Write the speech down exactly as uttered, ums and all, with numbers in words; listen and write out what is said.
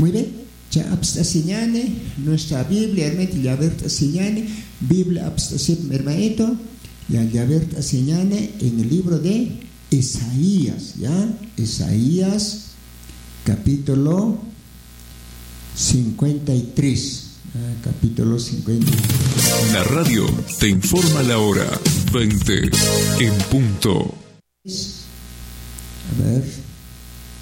Muy bien. Ya abstaciñane, nuestra Biblia, hermano, ya abstaciñane, Biblia abstacip, hermanito, ya abstaciñane en el libro de Isaías, ¿ya? Isaías, capítulo cincuenta y tres. Ah, capítulo cincuenta y tres. La radio te informa la hora veinte en punto. A ver.